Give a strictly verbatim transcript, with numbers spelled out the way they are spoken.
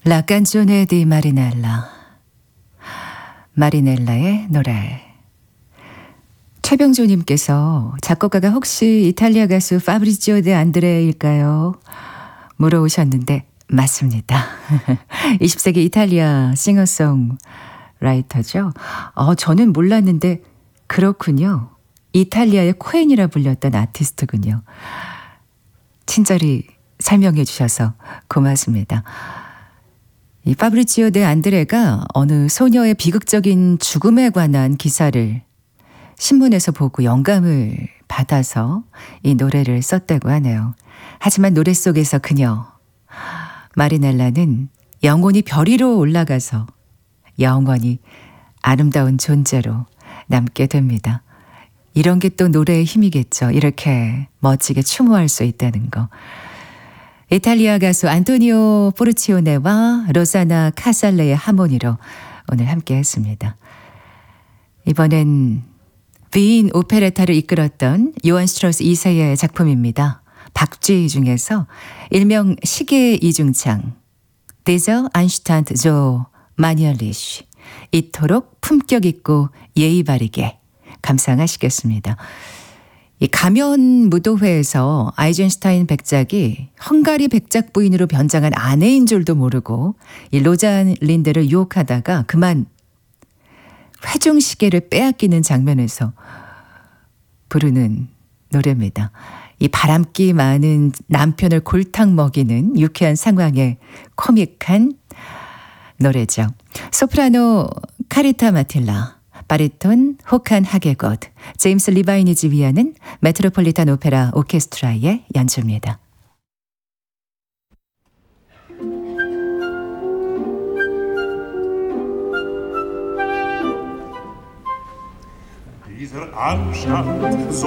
La canzone di Marinella. 마리넬라의 노래. 최병조님께서 작곡가가 혹시 이탈리아 가수 파브리지오 데 안드레일까요? 물어오셨는데 맞습니다. 이십 세기 이탈리아 싱어송라이터죠. 어, 저는 몰랐는데 그렇군요. 이탈리아의 코엔이라 불렸던 아티스트군요. 친절히 설명해 주셔서 고맙습니다. 이 파브리지오 데 안드레가 어느 소녀의 비극적인 죽음에 관한 기사를 신문에서 보고 영감을 받아서 이 노래를 썼다고 하네요. 하지만 노래 속에서 그녀 마리넬라는 영혼이 별 위로 올라가서 영원히 아름다운 존재로 남게 됩니다. 이런 게 또 노래의 힘이겠죠. 이렇게 멋지게 추모할 수 있다는 거. 이탈리아 가수 안토니오 포르치오네와 로사나 카살레의 하모니로 오늘 함께 했습니다. 이번엔 빈 오페레타를 이끌었던 요한 슈트라우스 이 세의 작품입니다. 박쥐 중에서 일명 시계 이중창 데저 안슈탄트 조 마니얼리쉬 이토록 품격 있고 예의 바르게 감상하시겠습니다. 이 가면 무도회에서 아이젠슈타인 백작이 헝가리 백작 부인으로 변장한 아내인 줄도 모르고 이 로잘린드를 유혹하다가 그만 회중시계를 빼앗기는 장면에서 부르는 노래입니다. 이 바람기 많은 남편을 골탕 먹이는 유쾌한 상황의 코믹한 노래죠. 소프라노 카리타 마틸라, 바리톤 호칸 하게곳, 제임스 리바인이 지휘하는 메트로폴리탄 오페라 오케스트라의 연주입니다. Dieser Anstand